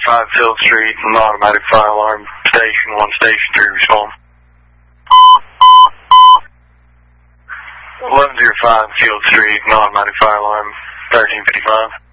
Field Street, an automatic fire alarm, station 1, station 3, respond. 1105 Field Street, an automatic fire alarm, 1355.